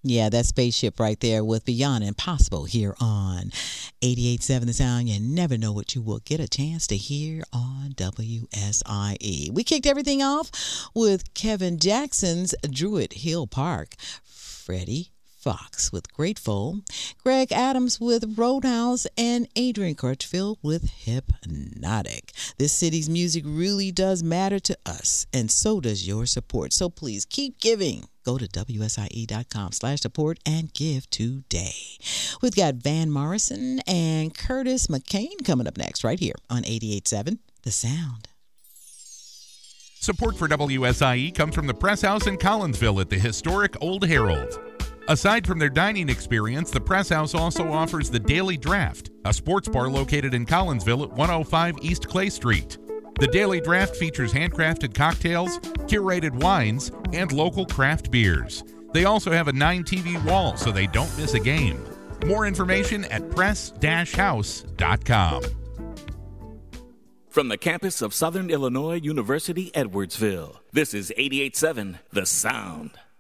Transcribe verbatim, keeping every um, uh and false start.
Yeah, that spaceship right there with Beyond Impossible here on eighty-eight point seven The Sound. You never know what you will get a chance to hear on W S I E. We kicked everything off with Kevin Jackson's Druid Hill Park, Freddie Fox with Grateful, Greg Adams with Roadhouse, and Adrian Crutchfield with Hypnotic. This city's music really does matter to us, and so does your support. So please keep giving. Go to W S I E dot com slash support and give today. We've got Van Morrison and Curtis McCain coming up next right here on eighty-eight point seven The Sound. Support for W S I E comes from the Press House in Collinsville at the historic Old Herald. Aside from their dining experience, the Press House also offers the Daily Draft, a sports bar located in Collinsville at one oh five East Clay Street. The Daily Draft features handcrafted cocktails, curated wines, and local craft beers. They also have a nine T V wall so they don't miss a game. More information at press house dot com. From the campus of Southern Illinois University, Edwardsville, this is eighty-eight point seven The Sound.